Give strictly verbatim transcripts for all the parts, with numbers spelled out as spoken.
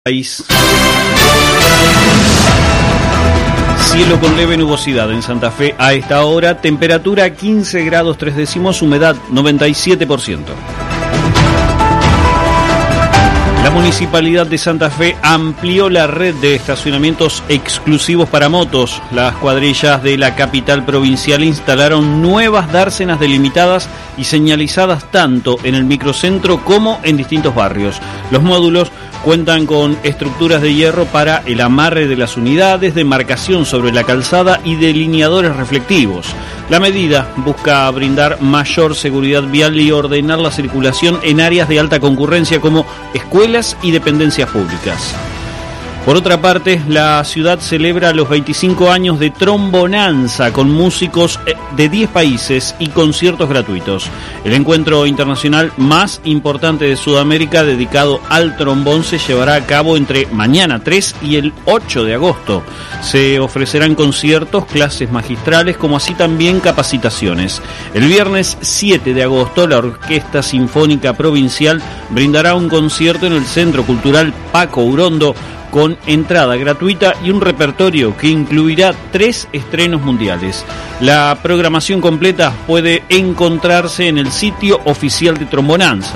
País. Cielo con leve nubosidad en Santa Fe a esta hora, temperatura quince grados tres décimos, humedad noventa y siete por ciento. La Municipalidad de Santa Fe amplió la red de estacionamientos exclusivos para motos. Las cuadrillas de la capital provincial instalaron nuevas dársenas delimitadas y señalizadas tanto en el microcentro como en distintos barrios. Los módulos cuentan con estructuras de hierro para el amarre de las unidades, demarcación sobre la calzada y delineadores reflectivos. La medida busca brindar mayor seguridad vial y ordenar la circulación en áreas de alta concurrencia como escuelas y dependencias públicas. Por otra parte, la ciudad celebra los veinticinco años de Trombonanza con músicos de diez países y conciertos gratuitos. El encuentro internacional más importante de Sudamérica dedicado al trombón se llevará a cabo entre mañana tres y el ocho de agosto. Se ofrecerán conciertos, clases magistrales, como así también capacitaciones. El viernes siete de agosto, la Orquesta Sinfónica Provincial brindará un concierto en el Centro Cultural Paco Urondo, con entrada gratuita y un repertorio que incluirá tres estrenos mundiales. La programación completa puede encontrarse en el sitio oficial de Trombonanza.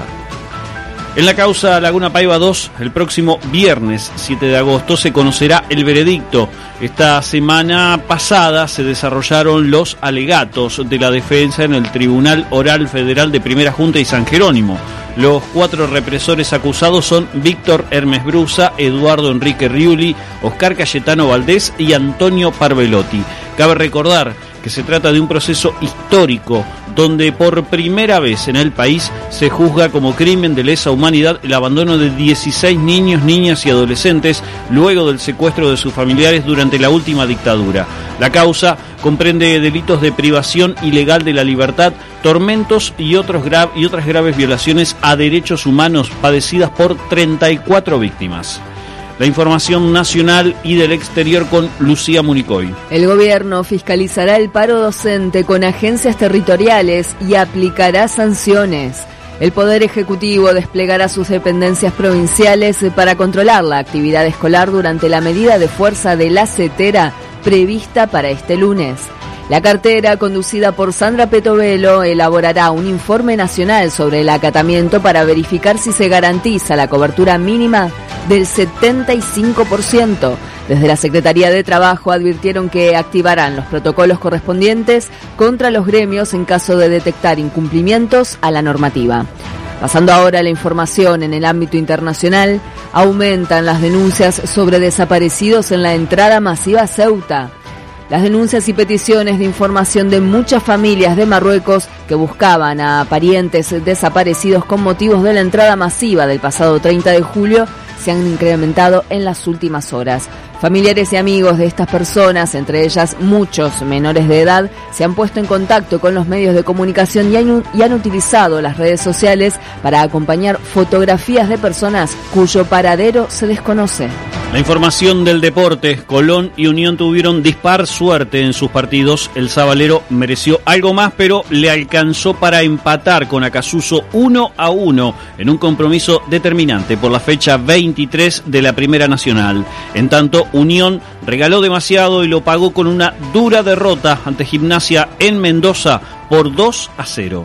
En la causa Laguna Paiva dos, el próximo viernes siete de agosto se conocerá el veredicto. Esta semana pasada se desarrollaron los alegatos de la defensa en el Tribunal Oral Federal de Primera Junta y San Jerónimo. Los cuatro represores acusados son Víctor Hermes Brusa, Eduardo Enrique Riuli, Oscar Cayetano Valdés y Antonio Parvelotti. Cabe recordar que se trata de un proceso histórico donde por primera vez en el país se juzga como crimen de lesa humanidad el abandono de dieciséis niños, niñas y adolescentes luego del secuestro de sus familiares durante la última dictadura. La causa comprende delitos de privación ilegal de la libertad, tormentos y, otros gra- y otras graves violaciones a derechos humanos padecidas por treinta y cuatro víctimas. La información nacional y del exterior con Lucía Municoy. El gobierno fiscalizará el paro docente con agencias territoriales y aplicará sanciones. El Poder Ejecutivo desplegará sus dependencias provinciales para controlar la actividad escolar durante la medida de fuerza de la CETERA prevista para este lunes. La cartera, conducida por Sandra Petovelo, elaborará un informe nacional sobre el acatamiento para verificar si se garantiza la cobertura mínima del setenta y cinco por ciento. Desde la Secretaría de Trabajo advirtieron que activarán los protocolos correspondientes contra los gremios en caso de detectar incumplimientos a la normativa. Pasando ahora a la información en el ámbito internacional, aumentan las denuncias sobre desaparecidos en la entrada masiva a Ceuta. Las denuncias y peticiones de información de muchas familias de Marruecos que buscaban a parientes desaparecidos con motivos de la entrada masiva del pasado treinta de julio se han incrementado en las últimas horas. Familiares y amigos de estas personas, entre ellas muchos menores de edad, se han puesto en contacto con los medios de comunicación y han, y han utilizado las redes sociales para acompañar fotografías de personas cuyo paradero se desconoce. La información del deporte, Colón y Unión tuvieron dispar suerte en sus partidos. El Sabalero mereció algo más, pero le alcanzó para empatar con Acasuso uno a uno en un compromiso determinante por la fecha veintitrés de la Primera Nacional. En tanto, Unión regaló demasiado y lo pagó con una dura derrota ante Gimnasia en Mendoza por dos a cero.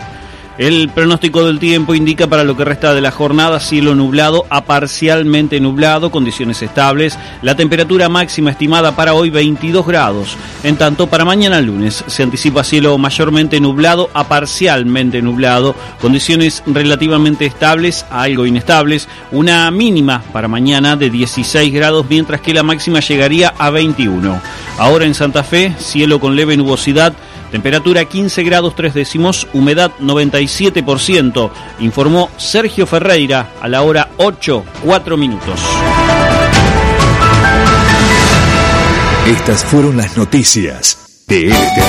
El pronóstico del tiempo indica para lo que resta de la jornada cielo nublado a parcialmente nublado, condiciones estables. La temperatura máxima estimada para hoy veintidós grados. En tanto, para mañana lunes se anticipa cielo mayormente nublado a parcialmente nublado, condiciones relativamente estables a algo inestables. Una mínima para mañana de dieciséis grados, mientras que la máxima llegaría a veintiuno. Ahora en Santa Fe, cielo con leve nubosidad. Temperatura quince grados tres décimos, humedad noventa y siete por ciento, informó Sergio Ferreira a la hora ocho, cuatro minutos. Estas fueron las noticias de L T R.